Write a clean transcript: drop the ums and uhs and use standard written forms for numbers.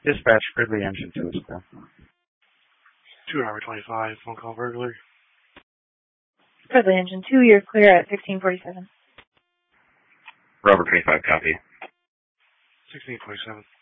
Dispatch, Gridley Engine 2 is clear. 2-25, phone call burglary. Gridley Engine 2, you're clear at 1647. Rover 25, copy. 1647.